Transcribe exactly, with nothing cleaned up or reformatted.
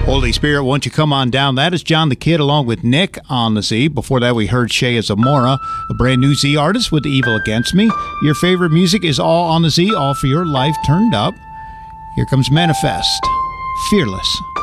Holy Spirit, won't you come on down? That is John the Kid along with Nick on the Z. Before that, we heard Shea Zamora, a brand new Z artist with Evil Against Me. Your favorite music is all on the Z, all for your life turned up. Here comes Manifest, Fearless.